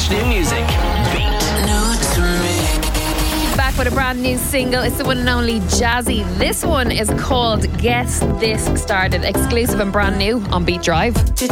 fresh new music. Beat. Back with a brand new single. It's the one and only Jazzy. This one is called Get This Started. Exclusive and brand new on Beat Drive. Did